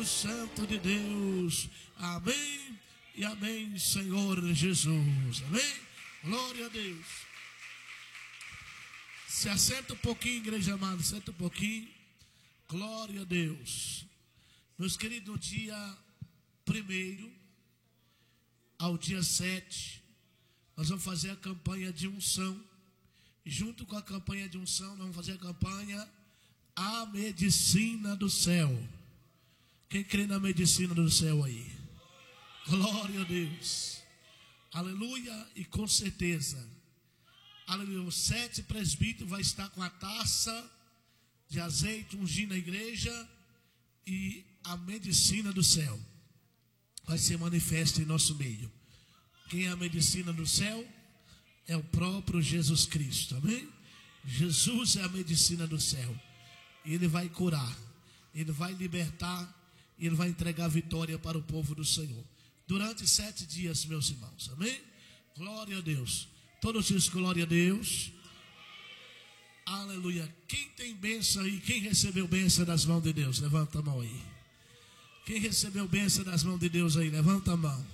Espírito Santo de Deus. Amém e amém, Senhor Jesus. Amém? Glória a Deus. Se assenta um pouquinho, igreja amada, senta um pouquinho. Glória a Deus. Meus queridos, no dia 1º ao dia 7, nós vamos fazer a campanha de unção. E junto com a campanha de unção, nós vamos fazer a campanha A Medicina do Céu. Quem crê na medicina do céu aí? Glória a Deus. Aleluia. E com certeza, aleluia, os 7 presbíteros vai estar com a taça de azeite ungindo a igreja. E a medicina do céu vai ser manifesta em nosso meio. Quem é a medicina do céu? É o próprio Jesus Cristo, amém? Jesus é a medicina do céu. E Ele vai curar, Ele vai libertar, Ele vai entregar vitória para o povo do Senhor. Durante 7 dias, meus irmãos, amém? Glória a Deus. Todos dizem glória a Deus. Aleluia. Quem tem bênção aí? Quem recebeu bênção das mãos de Deus? Levanta a mão aí. Quem recebeu bênção das mãos de Deus aí? Levanta a mão.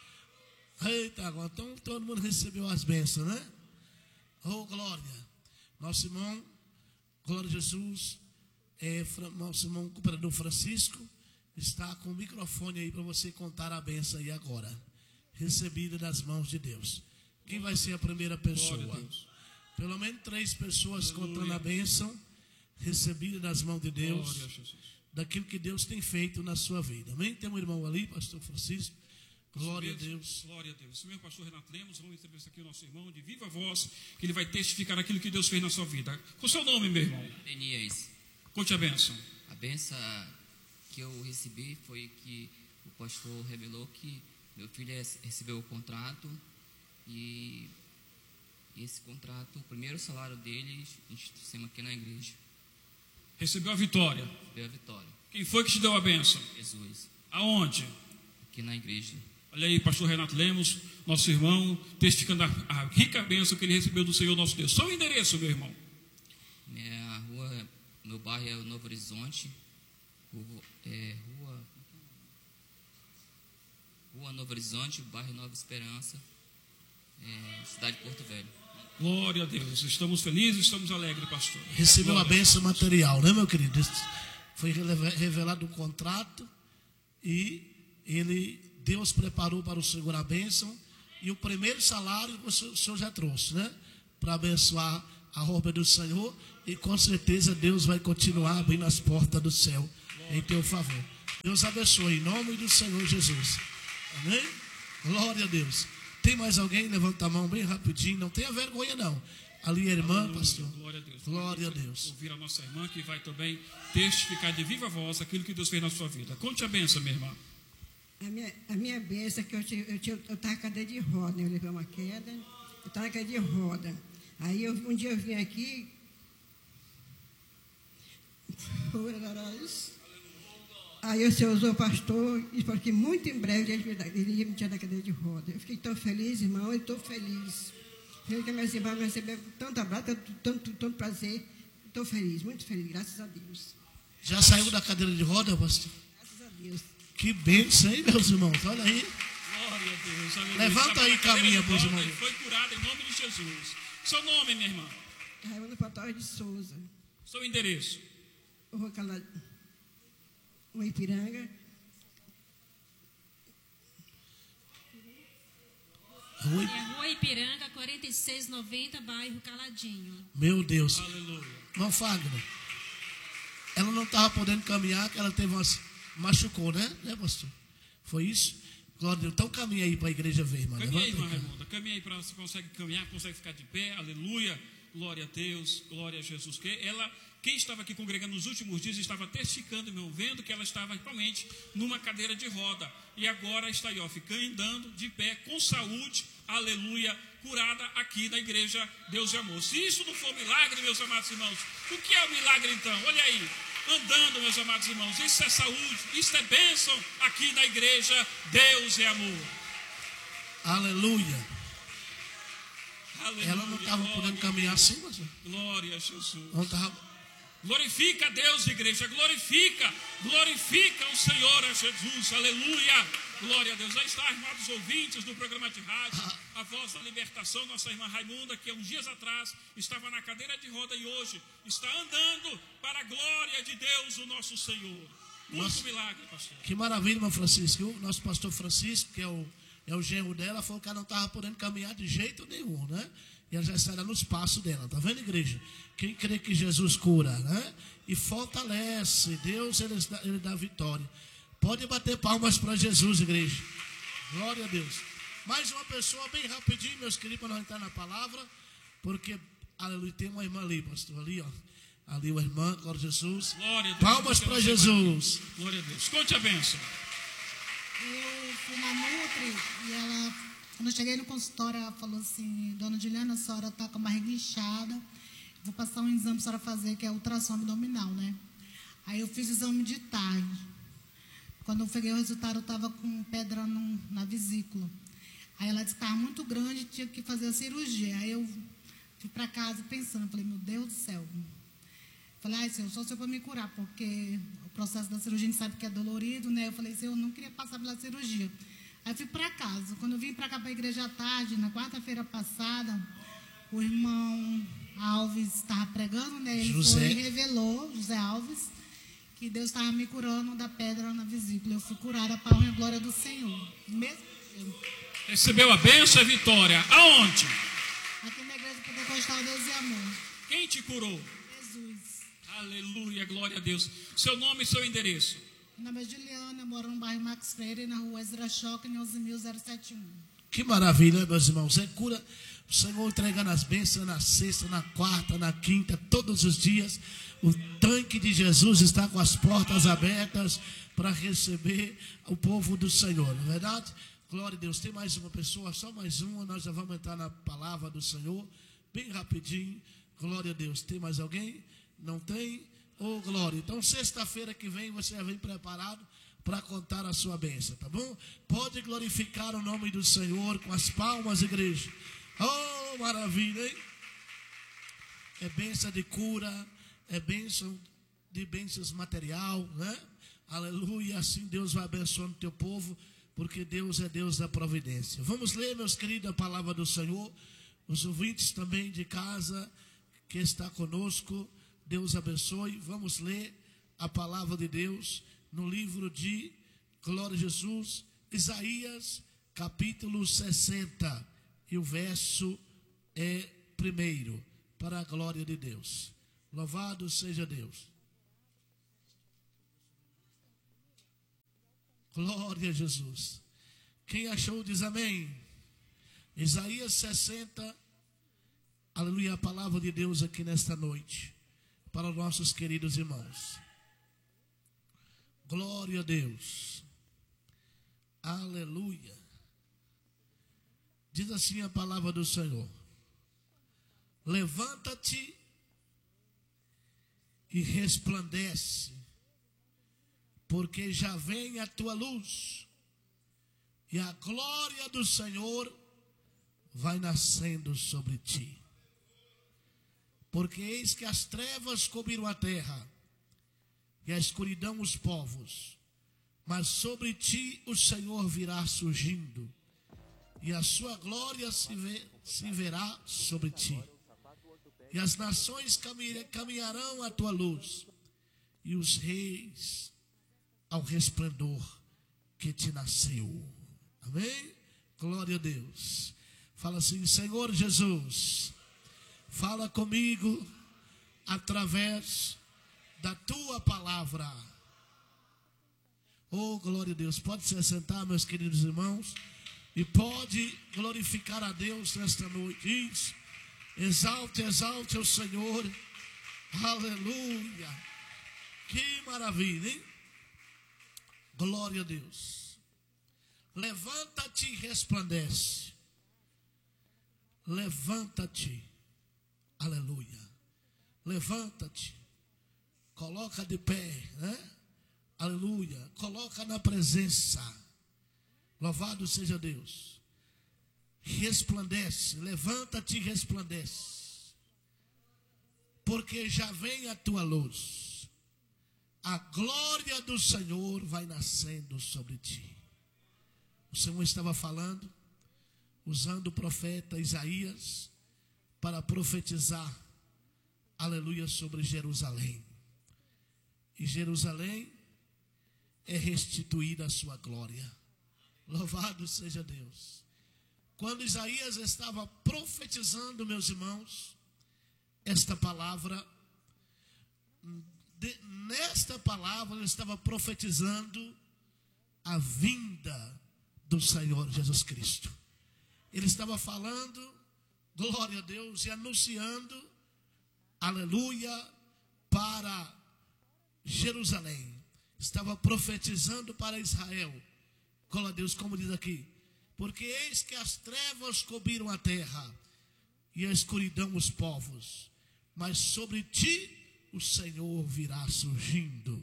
Eita, agora então todo mundo recebeu as bênçãos, né? Oh, glória. Nosso irmão, glória a Jesus, nosso irmão cooperador Francisco, está com o microfone aí para você contar a bênção aí agora. Recebida das mãos de Deus. Quem vai ser a primeira pessoa? Pelo menos 3 pessoas contando a bênção recebida das mãos de Deus, daquilo que Deus tem feito na sua vida. Amém? Tem um irmão ali, pastor Francisco. Glória a Deus. Glória a Deus. O meu pastor Renato Lemos, vamos receber aqui o nosso irmão de viva voz, que ele vai testificar aquilo que Deus fez na sua vida. Com o seu nome, meu irmão? Denias. Conte a bênção. A bênção que eu recebi foi que o pastor revelou que meu filho recebeu o contrato e esse contrato, o primeiro salário dele, instituímos aqui na igreja. Recebeu a vitória. Recebeu a vitória. Quem foi que te deu a bênção? Jesus. Aonde? Aqui na igreja. Olha aí, pastor Renato Lemos, nosso irmão, testificando a rica bênção que ele recebeu do Senhor nosso Deus. Só o endereço, meu irmão. Minha rua, meu bairro é o Novo Horizonte. Rua Novo Horizonte, bairro Nova Esperança, cidade de Porto Velho. Glória a Deus. Estamos felizes, estamos alegres, pastor. Recebeu Glória a bênção material, né, meu querido? Foi revelado um contrato e Deus preparou para o Senhor a bênção. E o primeiro salário o Senhor já trouxe, né? Para abençoar a obra do Senhor. E com certeza Deus vai continuar abrindo as portas do céu em teu favor. Deus abençoe em nome do Senhor Jesus. Amém? Glória a Deus. Tem mais alguém? Levanta a mão bem rapidinho. Não tenha vergonha não. Ali a irmã, Aleluia, pastor. Glória a Deus. Glória a Deus. Ouvir a nossa irmã que vai também testificar de viva voz aquilo que Deus fez na sua vida. Conte a bênção, minha irmã. A minha bênção é que eu estava com cadeira de roda, né? Eu levei uma queda, eu estava com cadeira de roda. Aí um dia eu vim aqui, aí o Senhor usou o pastor e falou que muito em breve ele ia me tirar da cadeira de roda. Eu fiquei tão feliz, irmão, eu estou feliz. Vejo que minhas irmãs me receberam com tanto abraço, tanto prazer. Estou feliz, muito feliz, graças a Deus. Já saiu da cadeira de roda, pastor? Graças a Deus. Que bênção, hein, meus irmãos? Olha aí. Glória a Deus. Aleluia. Levanta aí e caminha, meus irmãos. Ele foi curado em nome de Jesus. Seu nome, minha irmã? Raimundo Patório de Souza. Seu endereço? O Ipiranga. Rua Ipiranga, 4690, bairro Caladinho. Meu Deus. Aleluia. Irmão Fagner, ela não estava podendo caminhar, que ela teve machucou, né, pastor? Foi isso? Glória a Deus. Então caminha aí para a igreja ver, irmã. Caminha aí, Levanta irmã aí, Raimunda. Caminha aí para você consegue caminhar, consegue ficar de pé. Aleluia. Glória a Deus. Glória a Jesus. Quem estava aqui congregando nos últimos dias estava testificando, irmão, vendo que ela estava realmente numa cadeira de roda. E agora está aí, ó, ficando andando de pé, com saúde, aleluia, curada aqui na igreja Deus de Amor. Se isso não for milagre, meus amados irmãos, o que é o milagre então? Olha aí, andando, meus amados irmãos, isso é saúde, isso é bênção aqui na igreja Deus é Amor. Aleluia. Aleluia. Ela não estava podendo caminhar assim, pastor? Glória a Jesus. Não estava. Glorifica a Deus, igreja, glorifica o Senhor, a Jesus, aleluia, glória a Deus. Aí está, amados ouvintes do programa de rádio, a Voz da Libertação, nossa irmã Raimunda, que há uns dias atrás estava na cadeira de roda e hoje está andando para a glória de Deus, o nosso Senhor. Muito milagre, pastor. Que maravilha, irmão Francisco. O nosso pastor Francisco, que é o genro dela, falou que ela não estava podendo caminhar de jeito nenhum, né? E ela já estará nos passos dela, tá vendo, igreja? Quem crê que Jesus cura, né? E fortalece, Deus, ele dá vitória. Pode bater palmas para Jesus, igreja. Glória a Deus. Mais uma pessoa, bem rapidinho, meus queridos, para nós entrar na palavra, porque, aleluia, tem uma irmã ali, pastor, ali, ó. Ali uma irmã, glória a Jesus. Glória a Deus. Palmas para Jesus. Glória a Deus. Conte a bênção. Eu fui na Nutri e ela, quando eu cheguei no consultório, ela falou assim: dona Juliana, a senhora está com a barriga inchada, vou passar um exame para a senhora fazer, que é ultrassom abdominal, né? Aí eu fiz o exame de tarde. Quando eu peguei o resultado, eu estava com pedra na vesícula. Aí ela disse que estava muito grande, tinha que fazer a cirurgia. Aí eu fui para casa pensando, falei, meu Deus do céu. Falei, ai, Senhor, só o Senhor para me curar, porque o processo da cirurgia a gente sabe que é dolorido, né? Eu falei, Senhor, eu não queria passar pela cirurgia. Aí fui para casa. Quando eu vim para cá, para a igreja à tarde, na quarta-feira passada, o irmão Alves estava pregando, né? Ele foi e revelou, José Alves, que Deus estava me curando da pedra na vesícula. Eu fui curada para a honra e glória do Senhor. Mesmo recebeu a bênção e a vitória. Aonde? aqui na igreja Pentecostal Deus e Amor. Quem te curou? Jesus. Aleluia, glória a Deus. Seu nome e seu endereço? Meu nome é Juliana, moro no bairro Max Freire, na rua Ezra Choque, 11.071. Que maravilha, meus irmãos. É cura. O Senhor entregando as bênçãos na sexta, na quarta, na quinta, todos os dias. O tanque de Jesus está com as portas abertas para receber o povo do Senhor, não é verdade? Glória a Deus. Tem mais uma pessoa, só mais uma. Nós já vamos entrar na palavra do Senhor, bem rapidinho. Glória a Deus. Tem mais alguém? Não tem? Oh, glória. Então, sexta-feira que vem, você já vem preparado para contar a sua bênção, tá bom? Pode glorificar o nome do Senhor com as palmas, igreja. Oh, maravilha, hein? É bênção de cura, é bênção de bênçãos material, né? Aleluia, assim Deus vai abençoando o teu povo, porque Deus é Deus da providência. Vamos ler, meus queridos, a palavra do Senhor. Os ouvintes também de casa que está conosco, Deus abençoe. Vamos ler a palavra de Deus no livro de Glória a Jesus, Isaías, capítulo 60, e o verso é 1, para a glória de Deus. Louvado seja Deus. Glória a Jesus. Quem achou diz amém. Isaías 60, aleluia, a palavra de Deus aqui nesta noite, para os nossos queridos irmãos. Glória a Deus. Aleluia. Diz assim a palavra do Senhor: levanta-te e resplandece, porque já vem a tua luz, e a glória do Senhor vai nascendo sobre ti. Porque eis que as trevas cobriram a terra, e a escuridão os povos, mas sobre ti o Senhor virá surgindo, e a sua glória se verá sobre ti. E as nações caminharão à tua luz, e os reis ao resplendor que te nasceu. Amém? Glória a Deus. Fala assim: Senhor Jesus, fala comigo através da tua palavra. Oh, glória a Deus. Pode se assentar, meus queridos irmãos, e pode glorificar a Deus nesta noite. Isso. Exalte, exalte o Senhor. Aleluia. Que maravilha, hein? Glória a Deus. Levanta-te e resplandece. Levanta-te. Aleluia. Levanta-te. Coloca de pé, né? Aleluia. Coloca na presença. Louvado seja Deus. Resplandece. Levanta-te e resplandece. porque já vem a tua luz. A glória do Senhor vai nascendo sobre ti. O Senhor estava falando, usando o profeta Isaías para profetizar, aleluia, sobre Jerusalém. E Jerusalém é restituída a sua glória. Louvado seja Deus. Quando Isaías estava profetizando, meus irmãos, esta palavra, nesta palavra ele estava profetizando a vinda do Senhor Jesus Cristo. Ele estava falando, glória a Deus, e anunciando, aleluia, para Jerusalém. Estava profetizando para Israel. Glória a Deus, como diz aqui. Porque eis que as trevas cobriram a terra e a escuridão os povos. Mas sobre ti o Senhor virá surgindo.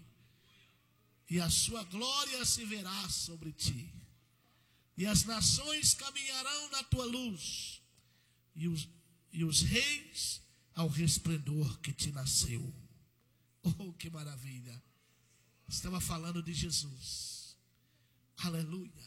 E a sua glória se verá sobre ti. E as nações caminharão na tua luz. E os reis ao resplendor que te nasceu. Oh, que maravilha. Estava falando de Jesus. Aleluia.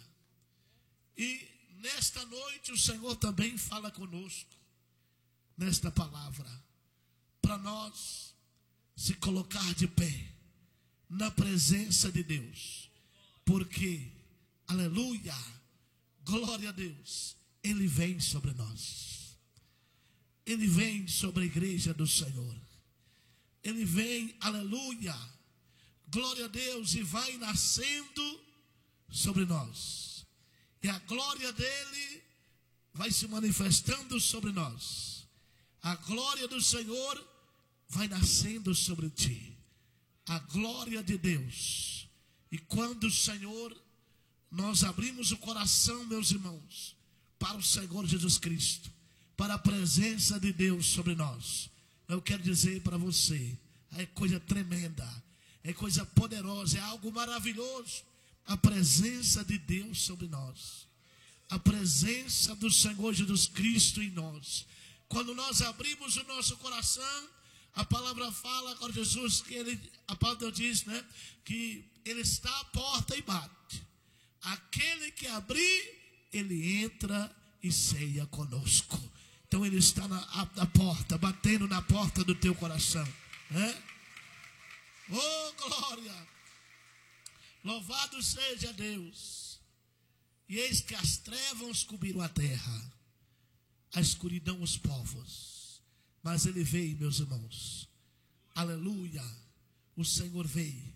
E nesta noite o Senhor também fala conosco, nesta palavra, para nós se colocar de pé na presença de Deus, porque, aleluia, glória a Deus, Ele vem sobre nós, Ele vem sobre a igreja do Senhor, Ele vem, aleluia, glória a Deus, e vai nascendo sobre nós. E a glória dele vai se manifestando sobre nós. A glória do Senhor vai nascendo sobre ti. A glória de Deus. E quando o Senhor, nós abrimos o coração, meus irmãos, para o Senhor Jesus Cristo, para a presença de Deus sobre nós, eu quero dizer para você, é coisa tremenda, é coisa poderosa, é algo maravilhoso. A presença de Deus sobre nós. A presença do Senhor Jesus Cristo em nós. Quando nós abrimos o nosso coração, a palavra fala com Jesus, que a palavra diz, né, que Ele está à porta e bate. Aquele que abrir, Ele entra e ceia conosco. Então Ele está na porta, batendo na porta do teu coração. Né? Oh, glória! Louvado seja Deus. E eis que as trevas cobriram a terra, a escuridão os povos. Mas Ele veio, meus irmãos. Aleluia. O Senhor veio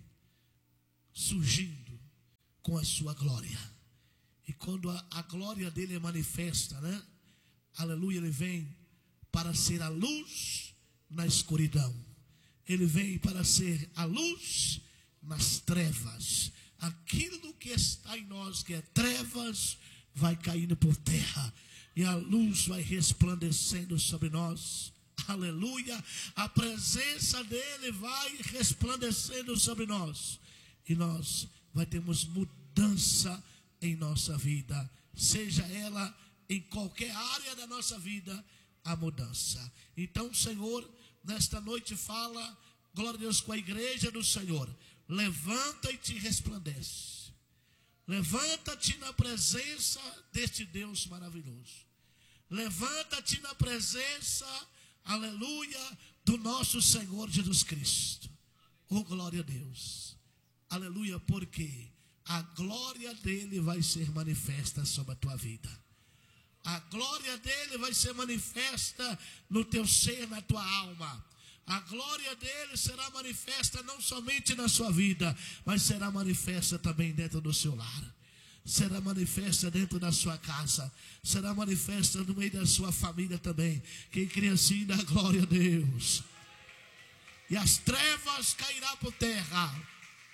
surgindo com a sua glória. E quando a glória dele é manifesta, né? Aleluia, Ele vem para ser a luz na escuridão. Ele vem para ser a luz nas trevas. Aquilo que está em nós, que é trevas, vai caindo por terra, e a luz vai resplandecendo sobre nós. Aleluia. A presença dele vai resplandecendo sobre nós, e nós vai termos mudança em nossa vida, seja ela em qualquer área da nossa vida, a mudança. Então o Senhor nesta noite fala, glória a Deus, com a igreja do Senhor. Levanta e te resplandece. Levanta-te na presença deste Deus maravilhoso. Levanta-te na presença, aleluia, do nosso Senhor Jesus Cristo. Oh, glória a Deus. Aleluia, porque a glória dele vai ser manifesta sobre a tua vida. A glória dele vai ser manifesta no teu ser, na tua alma. A glória dele será manifesta não somente na sua vida, mas será manifesta também dentro do seu lar. Será manifesta dentro da sua casa. Será manifesta no meio da sua família também. Quem crê assim, dá glória a Deus. E as trevas cairão por terra.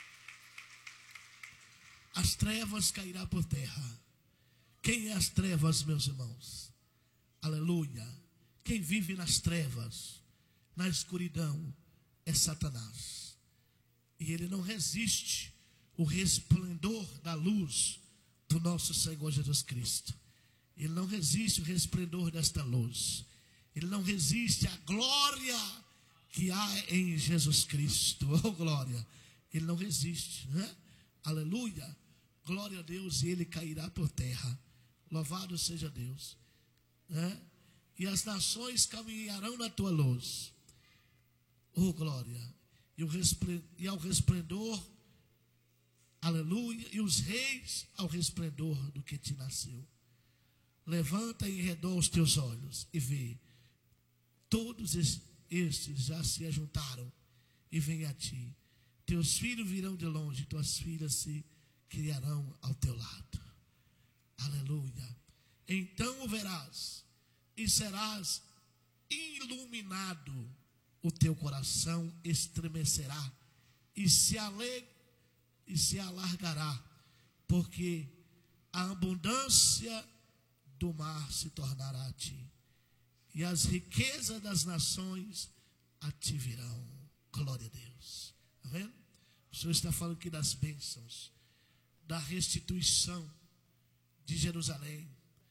As trevas cairão por terra. Quem é as trevas, meus irmãos? Aleluia. Quem vive nas trevas, na escuridão, é Satanás. E ele não resiste o resplendor da luz do nosso Senhor Jesus Cristo. Ele não resiste o resplendor desta luz. Ele não resiste a glória que há em Jesus Cristo, oh glória, ele não resiste, né? Aleluia, glória a Deus, e ele cairá por terra. Louvado seja Deus, né? E as nações caminharão na tua luz, oh glória, e ao resplendor, aleluia, e os reis ao resplendor do que te nasceu. Levanta em redor os teus olhos e vê, todos estes já se ajuntaram e vêm a ti. Teus filhos virão de longe, tuas filhas se criarão ao teu lado. Aleluia. Então o verás e serás iluminado, o teu coração estremecerá e se alargará, porque a abundância do mar se tornará a ti, e as riquezas das nações a ti virão. Glória a Deus. Está vendo? O Senhor está falando aqui das bênçãos, da restituição de Jerusalém,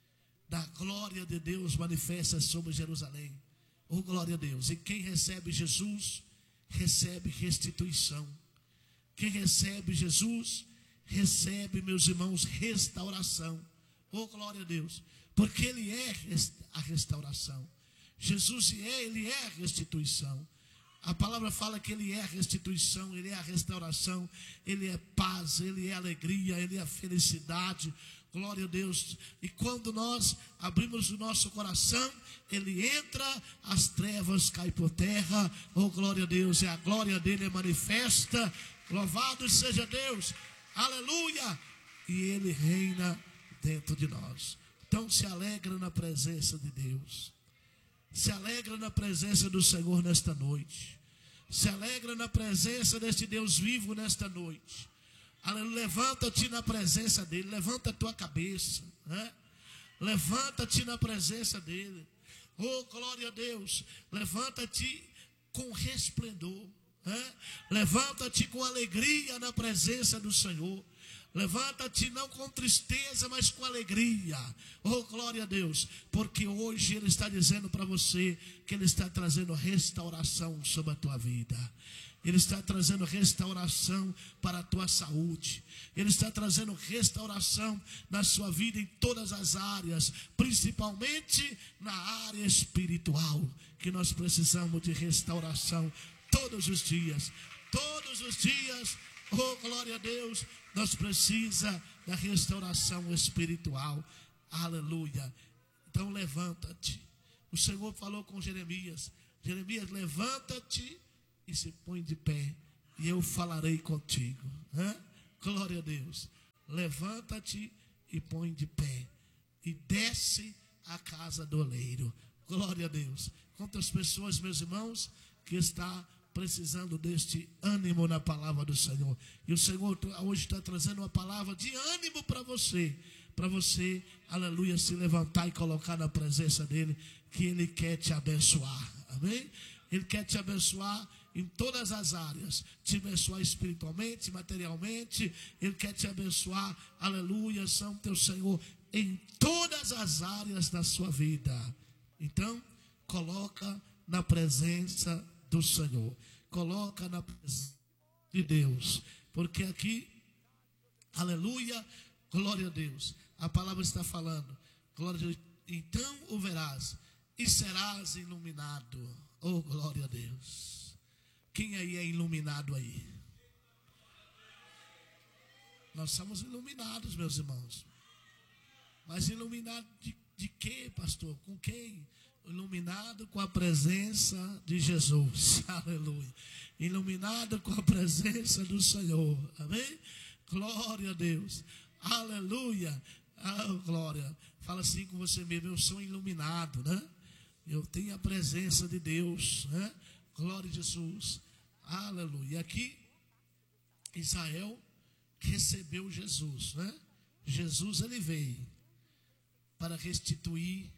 da glória de Deus manifesta sobre Jerusalém. Oh, glória a Deus. E quem recebe Jesus, recebe restituição. Quem recebe Jesus, recebe, meus irmãos, restauração. Oh, glória a Deus. Porque Ele é a restauração. Jesus Ele é a restituição. A palavra fala que Ele é a restituição, Ele é a restauração, Ele é paz, Ele é alegria, Ele é a felicidade. Glória a Deus. E quando nós abrimos o nosso coração, Ele entra, as trevas caem por terra. Oh, glória a Deus. E a glória dele é manifesta. Louvado seja Deus. Aleluia. E Ele reina dentro de nós. Então se alegra na presença de Deus. Se alegra na presença do Senhor nesta noite. Se alegra na presença deste Deus vivo nesta noite. Aleluia. Levanta-te na presença dele. Levanta a tua cabeça, né? Levanta-te na presença dele. Oh, glória a Deus. Levanta-te com resplendor, né? Levanta-te com alegria na presença do Senhor. Levanta-te não com tristeza, mas com alegria. Oh, glória a Deus. Porque hoje Ele está dizendo para você que Ele está trazendo restauração sobre a tua vida. Ele está trazendo restauração para a tua saúde. Ele está trazendo restauração na sua vida em todas as áreas, principalmente na área espiritual, que nós precisamos de restauração todos os dias. Todos os dias, oh glória a Deus, nós precisamos da restauração espiritual. Aleluia. Então levanta-te. O Senhor falou com Jeremias. Jeremias, levanta-te e se põe de pé, e eu falarei contigo. Glória a Deus. Levanta-te e põe de pé, e desce à casa do oleiro. Glória a Deus. Quantas pessoas, meus irmãos, que está precisando deste ânimo na palavra do Senhor. E o Senhor hoje está trazendo uma palavra de ânimo para você, aleluia, se levantar e colocar na presença dele, que Ele quer te abençoar. Amém? Ele quer te abençoar em todas as áreas, te abençoar espiritualmente, materialmente. Ele quer te abençoar, aleluia, São teu Senhor, em todas as áreas da sua vida. Então, coloca na presença do Senhor, coloca na presença de Deus, porque aqui, aleluia, glória a Deus, a palavra está falando, glória a Deus. Então o verás e serás iluminado. Oh, glória a Deus. Quem aí é iluminado aí? Nós somos iluminados, meus irmãos. Mas iluminado de quê, pastor? Com quem? Iluminado com a presença de Jesus. Aleluia. Iluminado com a presença do Senhor. Amém? Glória a Deus. Aleluia. Oh, glória. Fala assim com você mesmo. Eu sou iluminado, né? Eu tenho a presença de Deus, né? Glória a Jesus. Aleluia. E aqui, Israel recebeu Jesus, né? Jesus, ele veio para restituir,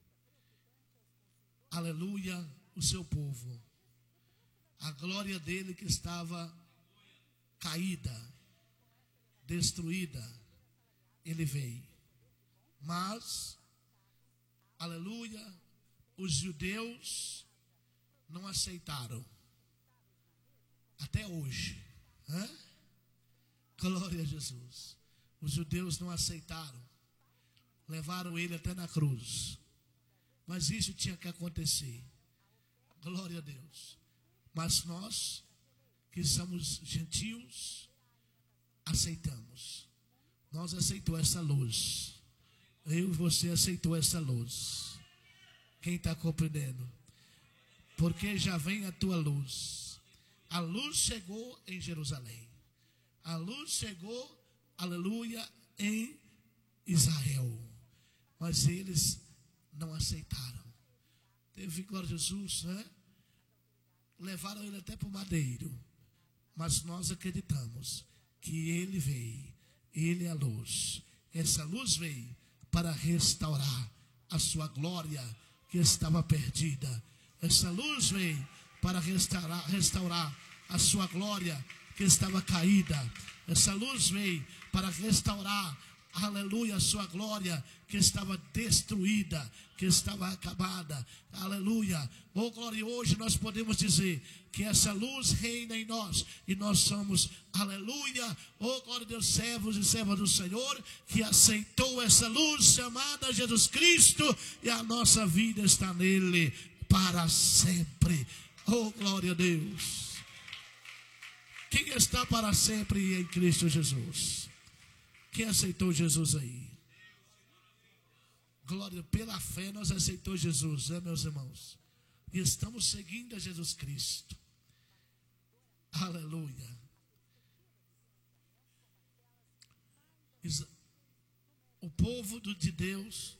aleluia, o seu povo. A glória dele que estava caída, destruída, ele veio. Mas, aleluia, os judeus não aceitaram. Até hoje. Glória a Jesus. Os judeus não aceitaram. Levaram ele até na cruz. Mas isso tinha que acontecer. Glória a Deus. Mas nós, que somos gentios, aceitamos. Nós aceitamos essa luz. Eu e você aceitou essa luz. Quem está compreendendo? Porque já vem a tua luz. A luz chegou em Jerusalém. A luz chegou, aleluia, em Israel. Mas eles não aceitaram. Teve, glória a Jesus, né? Levaram ele até para o madeiro. Mas nós acreditamos que ele veio. Ele é a luz. Essa luz veio para restaurar a sua glória que estava perdida. Essa luz veio para restaurar a sua glória que estava caída. Essa luz veio para restaurar, aleluia, a sua glória que estava destruída, que estava acabada. Aleluia. Oh, glória, hoje nós podemos dizer que essa luz reina em nós e nós somos, aleluia, oh, glória a Deus, servos e servas do Senhor, que aceitou essa luz chamada Jesus Cristo e a nossa vida está nele para sempre. Oh, glória a Deus. Quem está para sempre em Cristo Jesus? Quem aceitou Jesus aí? Glória, pela fé nós aceitamos Jesus, né, meus irmãos? E estamos seguindo a Jesus Cristo. Aleluia. O povo de Deus,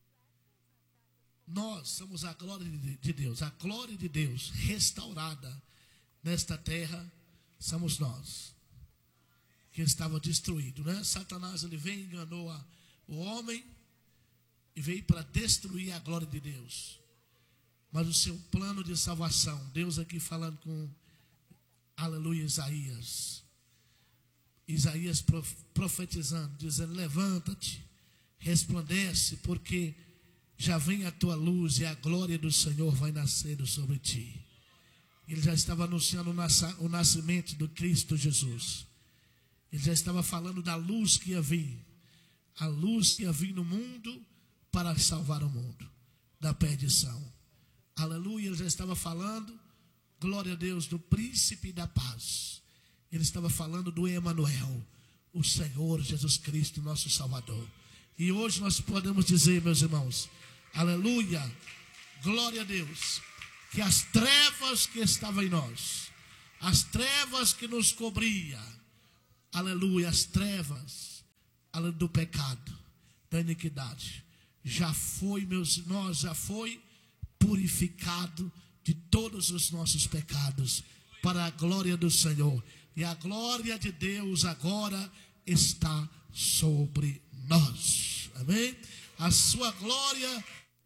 nós somos a glória de Deus. A glória de Deus restaurada nesta terra somos nós, que estava destruído, né? Satanás, ele veio e enganou o homem e veio para destruir a glória de Deus. Mas o seu plano de salvação, Deus aqui falando com, aleluia, Isaías profetizando, dizendo: levanta-te, resplandece, porque já vem a tua luz e a glória do Senhor vai nascer sobre ti. Ele já estava anunciando o nascimento do Cristo Jesus. Ele já estava falando da luz que ia vir. A luz que ia vir no mundo para salvar o mundo da perdição. Aleluia. Ele já estava falando, glória a Deus, do príncipe da paz. Ele estava falando do Emanuel, o Senhor Jesus Cristo, nosso Salvador. E hoje nós podemos dizer, meus irmãos, aleluia, glória a Deus, que as trevas que estavam em nós, as trevas que nos cobria, aleluia, as trevas do pecado, da iniquidade, já foi, nós já foi purificado de todos os nossos pecados, para a glória do Senhor. E a glória de Deus agora está sobre nós. Amém? A sua glória.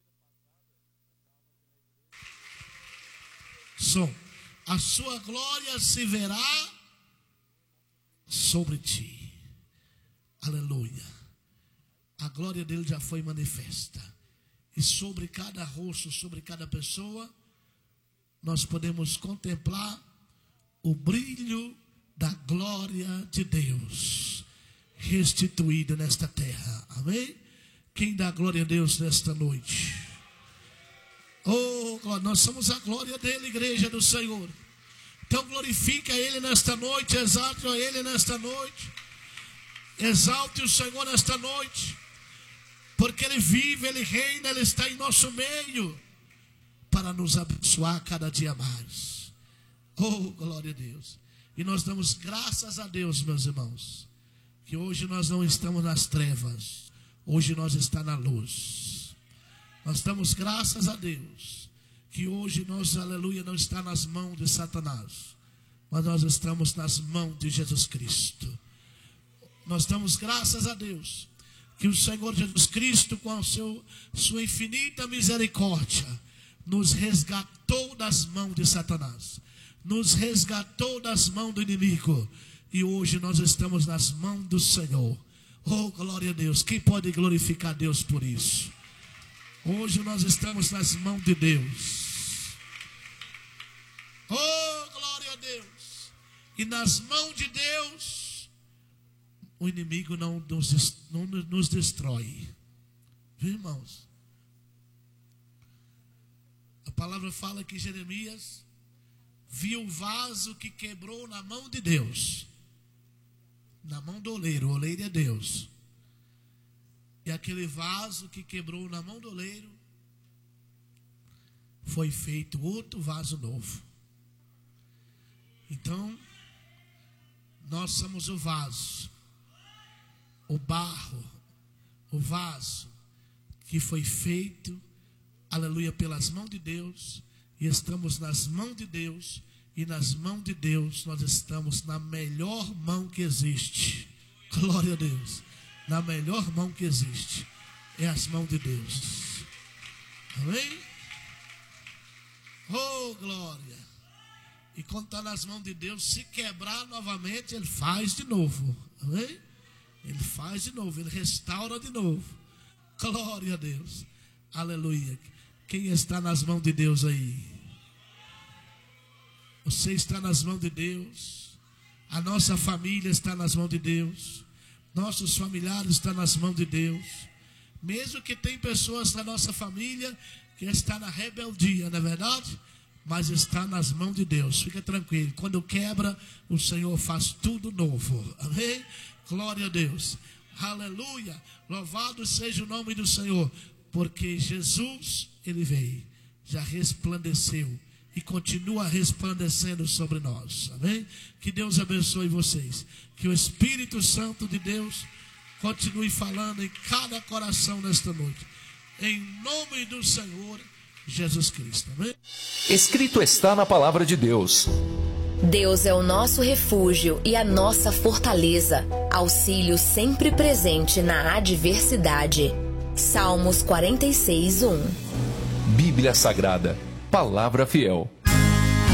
A sua glória se verá sobre ti. Aleluia. A glória dele já foi manifesta. E sobre cada rosto, sobre cada pessoa, nós podemos contemplar o brilho da glória de Deus restituída nesta terra. Amém? Quem dá glória a Deus nesta noite? Oh, nós somos a glória dele, igreja do Senhor. Então glorifica ele nesta noite, exalte a ele nesta noite. Exalte o Senhor nesta noite, porque ele vive, ele reina, ele está em nosso meio para nos abençoar cada dia mais. Oh, glória a Deus. E nós damos graças a Deus, meus irmãos, que hoje nós não estamos nas trevas, hoje nós estamos na luz. Nós damos graças a Deus que hoje nós, aleluia, não está nas mãos de Satanás, mas nós estamos nas mãos de Jesus Cristo. Nós damos graças a Deus que o Senhor Jesus Cristo, com a sua infinita misericórdia, nos resgatou das mãos de Satanás, nos resgatou das mãos do inimigo, e hoje nós estamos nas mãos do Senhor. Oh, glória a Deus. Quem pode glorificar Deus por isso? Hoje nós estamos nas mãos de Deus. Oh, glória a Deus. E nas mãos de Deus, o inimigo não nos destrói. Viu, irmãos? A palavra fala que Jeremias viu o vaso que quebrou na mão de Deus. Na mão do oleiro, o oleiro é Deus. E aquele vaso que quebrou na mão do oleiro, foi feito outro vaso novo. Então, nós somos o vaso, o barro, o vaso que foi feito, aleluia, pelas mãos de Deus. E estamos nas mãos de Deus. E nas mãos de Deus nós estamos na melhor mão que existe. Glória a Deus. Na melhor mão que existe é as mãos de Deus. Amém? Oh, glória. E quando está nas mãos de Deus, se quebrar novamente, Ele faz de novo. Amém? Ele faz de novo, Ele restaura de novo. Glória a Deus. Aleluia. Quem está nas mãos de Deus aí? Você está nas mãos de Deus. A nossa família está nas mãos de Deus. Nossos familiares estão nas mãos de Deus. Mesmo que tem pessoas na nossa família que está na rebeldia, não é verdade? Mas está nas mãos de Deus. Fica tranquilo. Quando quebra, o Senhor faz tudo novo. Amém? Glória a Deus. Aleluia. Louvado seja o nome do Senhor. Porque Jesus, Ele veio, já resplandeceu e continua resplandecendo sobre nós. Amém? Que Deus abençoe vocês. Que o Espírito Santo de Deus continue falando em cada coração nesta noite. Em nome do Senhor Jesus Cristo. Amém? Escrito está na palavra de Deus: Deus é o nosso refúgio e a nossa fortaleza, auxílio sempre presente na adversidade. Salmos 46:1. Bíblia Sagrada, Palavra Fiel.